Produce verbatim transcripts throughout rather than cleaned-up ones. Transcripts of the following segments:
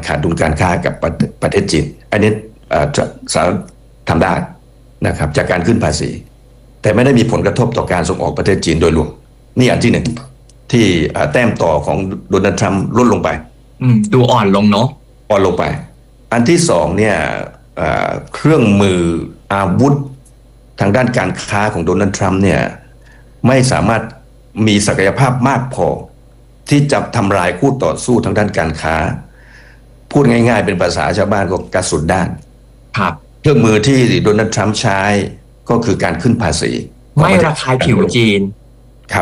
ขาดดุลการค้ากับประประเทศจีนอันนี้สหรัฐทำได้นะครับจากการขึ้นภาษีแต่ไม่ได้มีผลกระทบต่อการส่งออกประเทศจีนโดยรวมนี่อันที่หนึ่งที่แต้มต่อของโดนัลด์ทรัมป์ลดลงไปดูอ่อนลงเนาะอ่อนลงไปอันที่สองเนี่ยเครื่องมืออาวุธทางด้านการค้าของโดนัลด์ทรัมป์เนี่ยไม่สามารถมีศักยภาพมากพอที่จะทำลายคู่ต่อสู้ทางด้านการค้าพูดง่ายๆเป็นภาษาชาวบ้านก็กระสุนด้านครับเครื่องมือที่โดนัลด์ทรัมป์ใช้ก็คือการขึ้นภาษีไม่ระคายผิวจีนครับ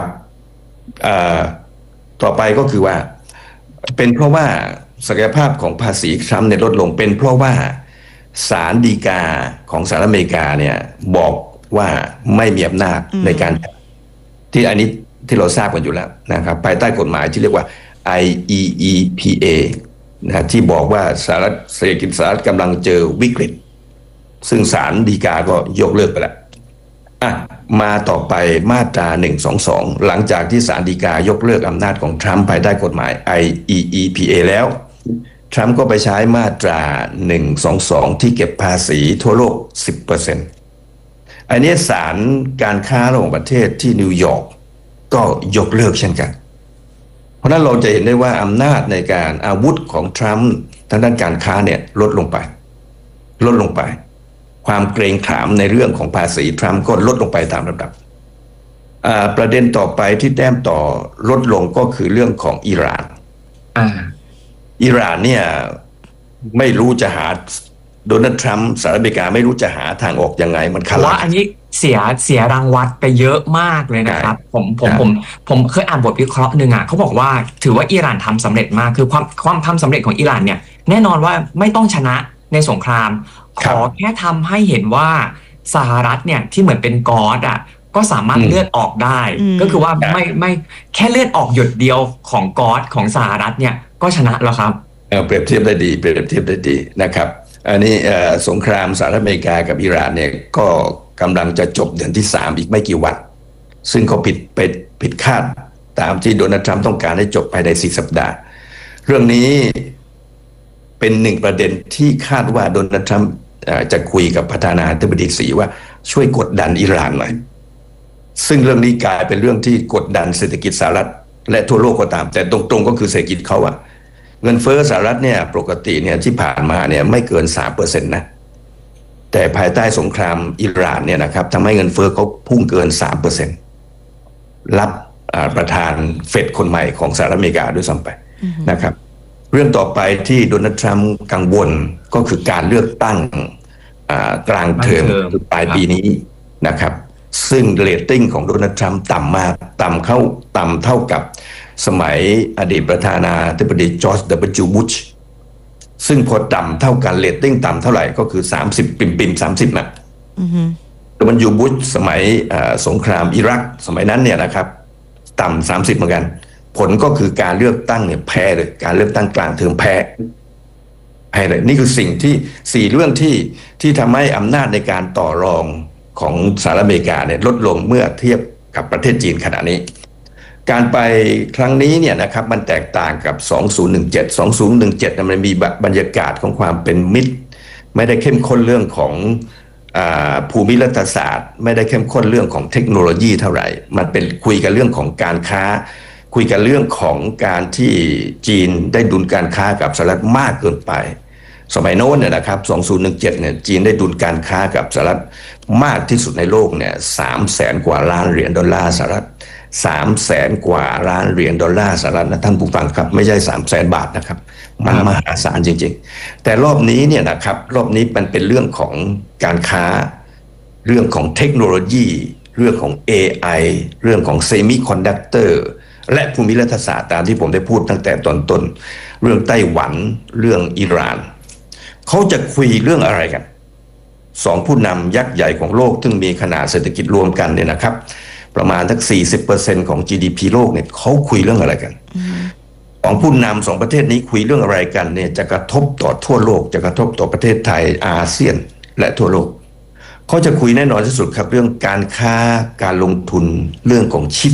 ต่อไปก็คือว่าเป็นเพราะว่าศักยภาพของภาษีทรัมป์เนี่ยลดลงเป็นเพราะว่าศาลฎีกาของสหรัฐอเมริกาเนี่ยบอกว่าไม่มีอำนาจในการที่อันนี้ที่เราทราบกันอยู่แล้วนะครับภายใต้กฎหมายที่เรียกว่า ไอ อี อี พี เอ นะที่บอกว่าสหรัฐเศรษฐกิจสหรัฐกำลังเจอวิกฤตซึ่งศาลฎีกาก็ยกเลิกไปแล้วอ่ะมาต่อไปมาตราหนึ่งสองสองหลังจากที่ศาลฎีกายกเลิกอำนาจของทรัมป์ภายใต้กฎหมาย ไอ อี อี พี เอ แล้วทรัมป์ก็ไปใช้มาตราหนึ่งสองสองที่เก็บภาษีทั่วโลก สิบเปอร์เซ็นต์ อันนี้ศาลการค้าระหว่างประเทศที่นิวยอร์กก็ยกเลิกเช่นกันเพราะนั้นเราจะเห็นได้ว่าอำนาจในการอาวุธของทรัมป์ทางด้านการค้าเนี่ยลดลงไปลดลงไปความเกรงขามในเรื่องของภาษีทรัมป์ก็ลดลงไปตามลำดับประเด็นต่อไปที่แต้มต่อลดลงก็คือเรื่องของอิหร่านอิหร่านเนี่ยไม่รู้จะหาโดนัลด์ทรัมป์สหรัฐอเมริกาไม่รู้จะหาทางออกยังไงมันขลังว่าอันนี้เสียเสียรางวัลไปเยอะมากเลยนะครับผมผมผมผมเคยอ่านบทวิเคราะห์หนึ่งอ่ะเขาบอกว่าถือว่าอิหร่านทำสำเร็จมากคือความความทำสำเร็จของอิหร่านเนี่ยแน่นอนว่าไม่ต้องชนะในสงครามขอแค่ทำให้เห็นว่าสหรัฐเนี่ยที่เหมือนเป็นกอดอ่ะก็สามารถเลือดออกได้ก็คือว่าไม่ไม่แค่เลือดออกหยดเดียวของกอดของสหรัฐเนี่ยก็ชนะแล้วครับเปรียบเทียบได้ดีเปรียบเทียบได้ดีนะครับอันนี้สงครามสหรัฐอเมริกากับอิหร่านเนี่ยก็กำลังจะจบเดือนที่สามอีกไม่กี่วันซึ่งเขาผิดไปผิดคาดตามที่โดนัลด์ทรัมป์ต้องการให้จบภายในสี่สัปดาห์เรื่องนี้เป็นหนึ่งประเด็นที่คาดว่าโดนัลด์ทรัมป์จะคุยกับประธานาธิบดีสีว่าช่วยกดดันอิหร่านหน่อยซึ่งเรื่องนี้กลายเป็นเรื่องที่กดดันเศรษฐกิจสหรัฐและทั่วโลกก็ตามแต่ตรงๆก็คือเศรษฐกิจเขาอะเงินเฟ้อสหรัฐเนี่ยปกติเนี่ยที่ผ่านมาเนี่ยไม่เกิน สามเปอร์เซ็นต์ นะแต่ภายใต้สงครามอิหร่านเนี่ยนะครับทำให้เงินเฟ้อเขาพุ่งเกิน สามเปอร์เซ็นต์ รับประธานเฟดคนใหม่ของสหรัฐอเมริกาด้วยซ้ำไปนะครับเรื่องต่อไปที่โดนัลด์ทรัมป์กังวลก็คือการเลือกตั้งกลางเทอมปลายปีนี้นะครับซึ่งเรตติ้งของโดนัลด์ทรัมป์ต่ำมากต่ำเข้าต่ำเท่ากับสมัยอดีตประธานาธิบดีจอร์จ ดับเบิลยู บุชซึ่งพอต่ำเท่ากันเรตติ้งต่ำเท่าไหร่ก็คือสามสิบปิ่มปิ่มสามสิบนะดับเบิลยูบุชสมัยสงครามอิรักสมัยนั้นเนี่ยนะครับต่ำสามสิบเหมือนกันผลก็คือการเลือกตั้งเนี่ยแพ้เลยการเลือกตั้งกลางเทอมแพ้แพ้เลยนี่คือสิ่งที่สี่เรื่องที่ที่ทำให้อำนาจในการต่อรองของสหรัฐอเมริกาเนี่ยลดลงเมื่อเทียบกับประเทศจีนขณะนี้การไปครั้งนี้เนี่ยนะครับมันแตกต่างกับสองพันสิบเจ็ด สองพันสิบเจ็ดมันมีบรรยากาศของความเป็นมิตรไม่ได้เข้มข้นเรื่องของภูมิรัฐศาสตร์ไม่ได้เข้มข้นเรื่องของเทคโนโลยีเท่าไหร่มันเป็นคุยกันเรื่องของการค้าคุยกันเรื่องของการที่จีนได้ดุลการค้ากับสหรัฐมากเกินไปสมัยโน้นเนี่ยนะครับสองพันสิบเจ็ดเนี่ยจีนได้ดุลการค้ากับสหรัฐมากที่สุดในโลกเนี่ยสามแสนกว่าล้านเหรียญดอลลาร์สหรัฐสามแสนกว่าล้านเหรียญดอลลาร์สหรัฐนะท่านผู้ฟังครับไม่ใช่สามแสนบาทนะครับมันมหาศาลจริงๆแต่รอบนี้เนี่ยนะครับรอบนี้มันเป็นเรื่องของการค้าเรื่องของเทคโนโลยีเรื่องของ เอ ไอ เรื่องของเซมิคอนดักเตอร์และภูมิรัฐศาสตร์ตามที่ผมได้พูดตั้งแต่ตอนต้นเรื่องไต้หวันเรื่องอิหร่านเขาจะคุยเรื่องอะไรกันสองผู้นำยักษ์ใหญ่ของโลกซึ่งมีขนาดเศรษฐกิจรวมกันเนี่ยนะครับประมาณทั้ง สี่สิบเปอร์เซ็นต์ ของ จี ดี พี โลกเนี่ยเขาคุยเรื่องอะไรกันสองผู้นำสองประเทศนี้คุยเรื่องอะไรกันเนี่ยจะกระทบต่อทั่วโลกจะกระทบต่อประเทศไทยอาเซียนและทั่วโลกเขาจะคุยแน่นอนที่สุดครับเรื่องการค้าการลงทุนเรื่องของชิป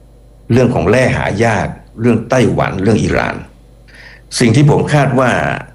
เรื่องของแร่หายากเรื่องไต้หวันเรื่องอิหร่านสิ่งที่ผมคาดว่า